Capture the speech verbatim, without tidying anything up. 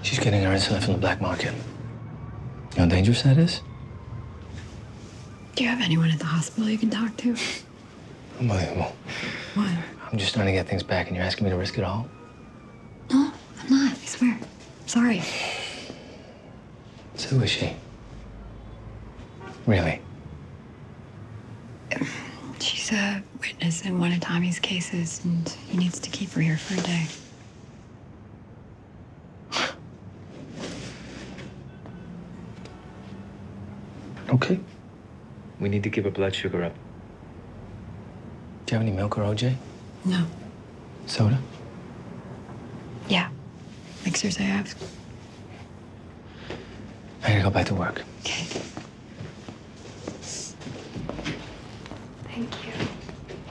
She's getting her insulin from the black market. You know how dangerous that is? Do you have anyone at the hospital you can talk to? Unbelievable. What? I'm just trying to get things back, and you're asking me to risk it all? No, I'm not. I swear. Sorry. So who is she? Really? She's a witness in one of Tommy's cases, and he needs to keep her here for a day. Okay. We need to keep her blood sugar up. Do you have any milk or O J? No. Soda? Yeah. Mixers I have. I gotta go back to work. Okay. Thank you.